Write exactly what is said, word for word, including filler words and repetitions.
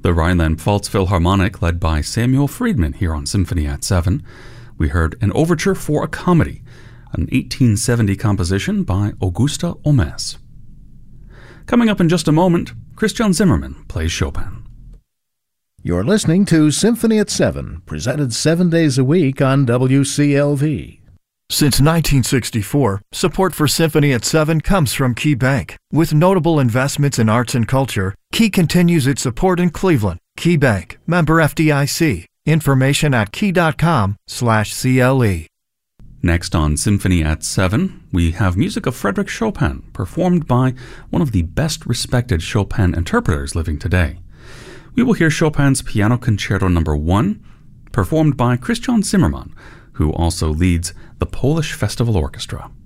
The Rhineland-Pfalz Philharmonic, led by Samuel Friedman here on Symphony at seven. We heard an overture for a comedy, an eighteen seventy composition by Augusta Omes. Coming up in just a moment, Christian Zimmermann plays Chopin. You're listening to Symphony at seven, presented seven days a week on W C L V. Since nineteen sixty-four, support for Symphony at seven comes from Key Bank. With notable investments in arts and culture, Key continues its support in Cleveland. Key Bank, member F D I C. Information at key.com slash CLE. Next on Symphony at seven, we have music of Frédéric Chopin, performed by one of the best respected Chopin interpreters living today. We will hear Chopin's Piano Concerto number one, performed by Christian Zimmermann, who also leads the Polish Festival Orchestra.